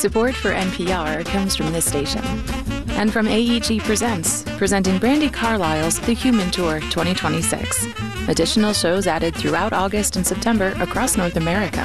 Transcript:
Support for NPR comes from this station. And from AEG Presents, presenting Brandi Carlile's The Human Tour 2026. Additional shows added throughout August and September across North America.